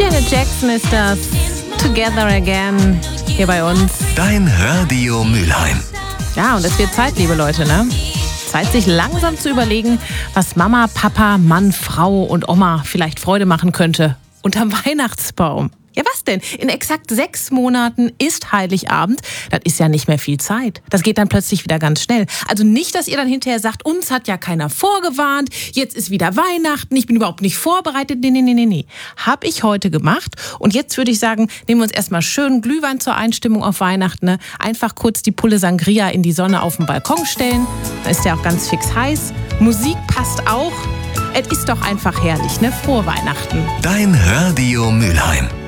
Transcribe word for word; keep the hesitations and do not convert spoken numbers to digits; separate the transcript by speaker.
Speaker 1: Janet Jackson ist das. Together Again hier bei uns.
Speaker 2: Dein Radio Mülheim.
Speaker 1: Ja, und es wird Zeit, liebe Leute, ne? Zeit, sich langsam zu überlegen, was Mama, Papa, Mann, Frau und Oma vielleicht Freude machen könnte unterm Weihnachtsbaum. Ja, was denn? In exakt sechs Monaten ist Heiligabend. Das ist ja nicht mehr viel Zeit. Das geht dann plötzlich wieder ganz schnell. Also nicht, dass ihr dann hinterher sagt, uns hat ja keiner vorgewarnt, jetzt ist wieder Weihnachten, ich bin überhaupt nicht vorbereitet. Nee, nee, nee, nee, nee. Hab ich heute gemacht. Und jetzt würde ich sagen, nehmen wir uns erstmal schön Glühwein zur Einstimmung auf Weihnachten. Ne? Einfach kurz die Pulle Sangria in die Sonne auf den Balkon stellen. Da ist ja auch ganz fix heiß. Musik passt auch. Es ist doch einfach herrlich, ne? Frohe Weihnachten.
Speaker 2: Dein Radio Mülheim.